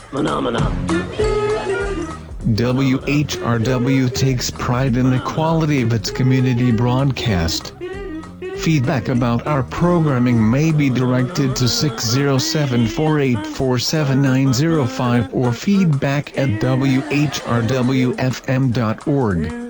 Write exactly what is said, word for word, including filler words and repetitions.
Phenomena. W H R W takes pride in the quality of its community broadcast. Feedback about our programming may be directed to six zero seven, four eight four, seven nine zero five or feedback at w h r w f m dot org.